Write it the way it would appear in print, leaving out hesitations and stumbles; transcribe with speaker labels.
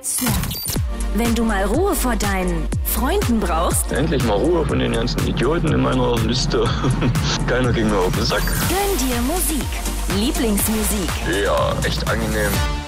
Speaker 1: Snap. Wenn du mal Ruhe vor deinen Freunden brauchst,
Speaker 2: endlich mal Ruhe von den ganzen Idioten in meiner Liste. Keiner ging mir auf den Sack.
Speaker 1: gönn dir Musik. Lieblingsmusik.
Speaker 2: Ja, echt angenehm.